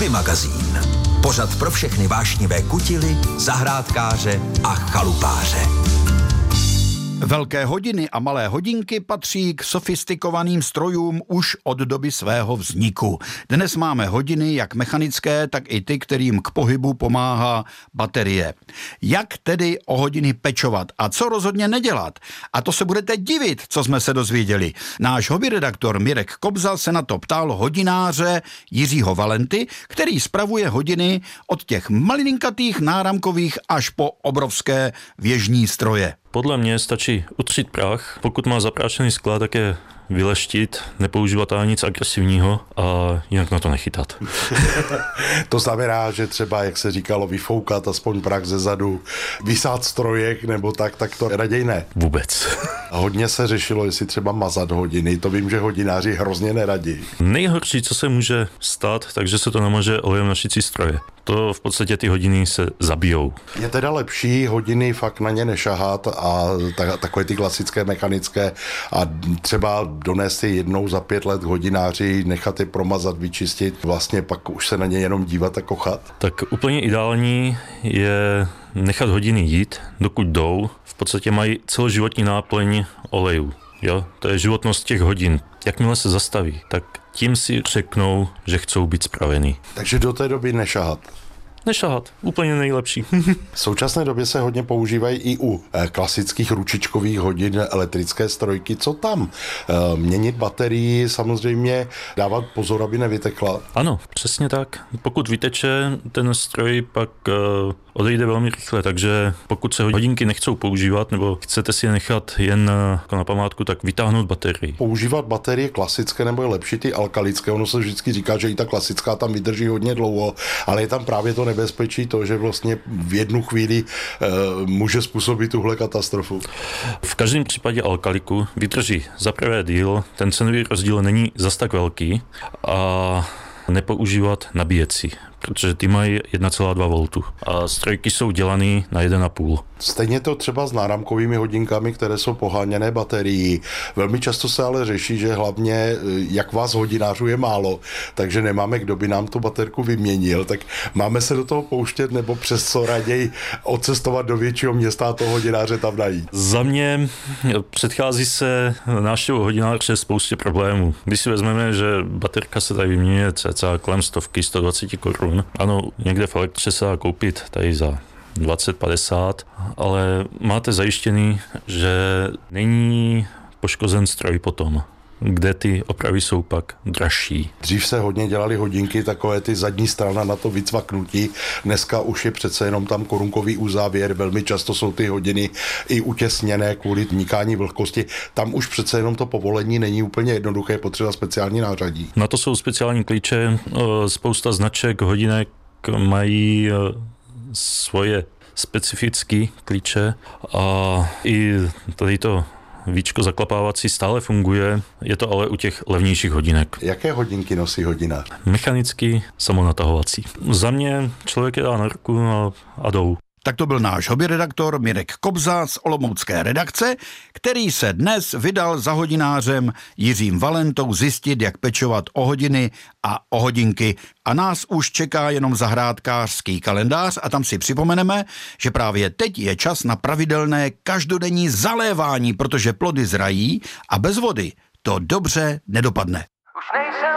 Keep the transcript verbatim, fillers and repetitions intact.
Hobby magazín. Pořad pro všechny vášnivé kutily, zahrádkáře a chalupáře. Velké hodiny a malé hodinky patří k sofistikovaným strojům už od doby svého vzniku. Dnes máme hodiny jak mechanické, tak i ty, kterým k pohybu pomáhá baterie. Jak tedy o hodiny pečovat a co rozhodně nedělat? A to se budete divit, co jsme se dozvěděli. Náš hobby redaktor Mirek Kobza se na to ptal hodináře Jiřího Valenty, který spravuje hodiny od těch malinkatých náramkových až po obrovské věžní stroje. Podle mě stačí utřít prach, pokud má zaprášený skla, tak je vyleštit, nepoužívat ani nic agresivního a jinak na to nechytat. To znamená, že třeba, jak se říkalo, vyfoukat aspoň prach ze zadu, vysát strojek nebo tak, tak to raději ne. Vůbec. Hodně se řešilo, jestli třeba mazat hodiny, to vím, že hodináři hrozně neradí. Nejhorší, co se může stát, takže se to namaže olejem na šicí stroje. To v podstatě ty hodiny se zabijou. Je teda lepší hodiny fakt na ně nešahat a tak, takové ty klasické mechanické a třeba donést je jednou za pět let hodináři, nechat je promazat, vyčistit, vlastně pak už se na ně jenom dívat a kochat? Tak úplně ideální je nechat hodiny jít, dokud jdou. V podstatě mají celoživotní náplň olejů. Jo? To je životnost těch hodin. Jakmile se zastaví, tak tím si řeknou, že chcou být spravený. Takže do té doby nešahat. Nešahat, úplně nejlepší. V současné době se hodně používají i u klasických ručičkových hodin elektrické strojky. Co tam? Měnit baterii, samozřejmě dávat pozor, aby nevytekla. Ano, přesně tak. Pokud vyteče, ten stroj pak odejde velmi rychle, takže pokud se hodinky nechcou používat nebo chcete si je nechat jen jako na památku, tak vytáhnout baterii. Používat baterie klasické nebo je lepší ty alkalické? Ono se vždycky říká, že i ta klasická tam vydrží hodně dlouho, ale je tam právě to nebezpečí to, že vlastně v jednu chvíli e, může způsobit tuhle katastrofu. V každém případě alkaliku vydrží za prvé díl, ten cenový rozdíl není zas tak velký a nepoužívat nabíjecí, protože ty mají jedna celá dva voltu a strojky jsou dělaný na jedna celá pět. Stejně to třeba s náramkovými hodinkami, které jsou poháněné baterií. Velmi často se ale řeší, že hlavně, jak vás hodinářů je málo, takže nemáme, kdo by nám tu baterku vyměnil, tak máme se do toho pouštět nebo přes co raději odcestovat do většího města a toho hodináře tam najít? Za mě předchází se návštěvou hodináře spoustě problémů. Když si vezmeme, že baterka se tady vyměňuje cca kolem stovky, sto dvacet korun. Ano, někde v elektře se dá koupit tady za dvacet padesát, ale máte zajištěný, že není poškozen stroj potom, kde ty opravy jsou pak dražší. Dřív se hodně dělali hodinky, takové ty zadní strana na to vycvaknutí. Dneska už je přece jenom tam korunkový uzávěr, velmi často jsou ty hodiny i utěsněné kvůli vnikání vlhkosti. Tam už přece jenom to povolení není úplně jednoduché, je potřeba speciální nářadí. Na to jsou speciální klíče, spousta značek hodinek mají svoje specifické klíče a i tady to víčko zaklapávací stále funguje, je to ale u těch levnějších hodinek. Jaké hodinky nosí hodinář? Mechanický, samonatahovací. Za mě člověk je dá na ruku a, a jdou. Tak to byl náš hobby redaktor Mirek Kobza z olomoucké redakce, který se dnes vydal za hodinářem Jiřím Valentou zjistit, jak pečovat o hodiny a o hodinky. A nás už čeká jenom zahrádkářský kalendář a tam si připomeneme, že právě teď je čas na pravidelné každodenní zalévání, protože plody zrají a bez vody to dobře nedopadne. Už nejsem